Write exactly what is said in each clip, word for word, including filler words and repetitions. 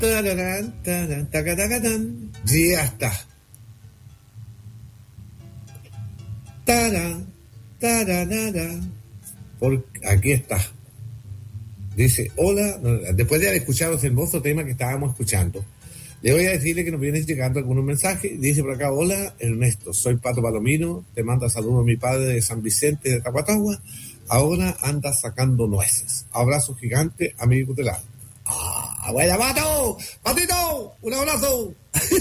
Tararán, tararán, tacatacatán. Ya está. Tarán, tararán. Por aquí está. Dice, hola, después de haber escuchado ese hermoso tema que estábamos escuchando, le voy a decirle que nos vienen llegando algunos mensajes. Dice por acá, hola Ernesto, soy Pato Palomino, te manda saludos a mi padre de San Vicente de Tacuatagua, ahora anda sacando nueces. Abrazo gigante, amigo del alma. ¡Ah, buena, Pato! ¡Patito! ¡Un abrazo!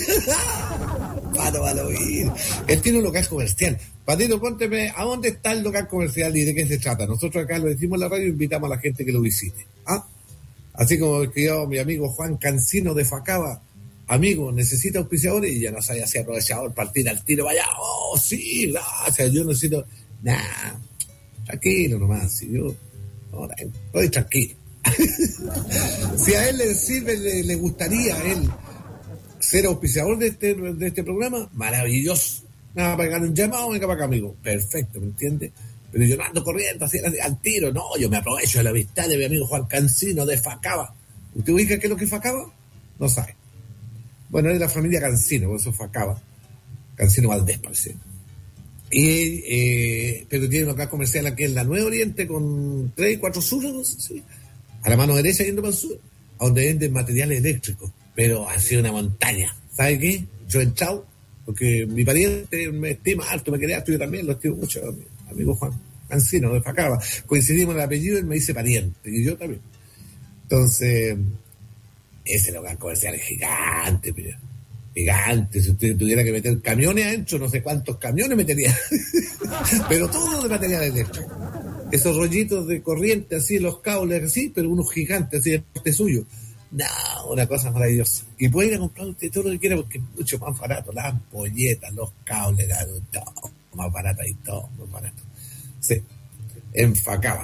Pato Palomino. Él tiene un local comercial. Patito, pónteme, ¿a dónde está el local comercial y de qué se trata? Nosotros acá lo decimos en la radio y invitamos a la gente que lo visite. ¿Ah? Así como escribió mi amigo Juan Cancino de Facaba, amigo, necesita auspiciadores, y ya no sabía si aprovechador, partir al tiro, vaya, oh, sí, gracias, yo necesito, nah, tranquilo nomás, si yo, no, estoy tranquilo. Si a él le sirve, le, le gustaría a él ser auspiciador de este, de este programa, maravilloso. Nada, para pegar un llamado, venga para acá, amigo. Perfecto, ¿me entiende? Pero yo no ando corriendo así al tiro, no, yo me aprovecho de la amistad de mi amigo Juan Cancino de Facaba. ¿Usted ubica qué es lo que es Facaba? No sabe. Bueno, es de la familia Cancino, por eso Facaba. Cancino Valdés, parece. Y, eh, pero tiene un local comercial aquí en la Nueva Oriente con tres y cuatro suros, ¿sí? A la mano derecha yendo para el sur, a donde venden materiales eléctricos, pero ha sido una montaña. ¿Sabe qué? Yo he entrado, porque mi pariente me estima alto, me quería alto, yo también lo estimo mucho, mi amigo Juan Cancino de Facaba. Coincidimos en el apellido y él me dice pariente, y yo también. Entonces, ese local comercial es gigante, pero gigante. Si usted tuviera que meter camiones adentro, no sé cuántos camiones metería. Pero todo de material eléctrico. Esos rollitos de corriente, así, los cables, así, pero unos gigantes, así, de parte suyo. No, una cosa maravillosa. Y puede ir a comprar usted todo lo que quiera porque es mucho más barato. Las ampolletas, los cables, todo más barato y todo más barato. Sí, enfacaba.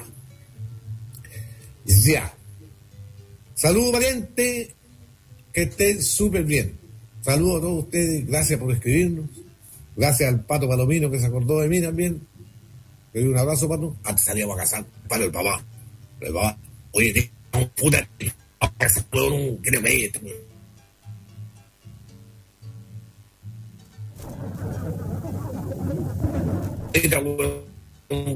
Ya. Saludos, pariente. Que estén súper bien. Saludos a todos ustedes. Gracias por escribirnos. Gracias al Pato Palomino que se acordó de mí también. Le doy un abrazo, Pato. Antes salíamos a casar para el papá. El papá. Oye, puta. Creo que ahí está.